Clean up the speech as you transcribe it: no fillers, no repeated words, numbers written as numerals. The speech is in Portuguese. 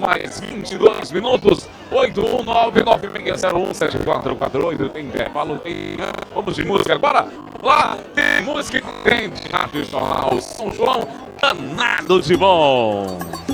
mais 22 minutos. 81996017448. Tem intervalo, vamos de música agora. Lá tem música que tem tradicional. São João danado de bom.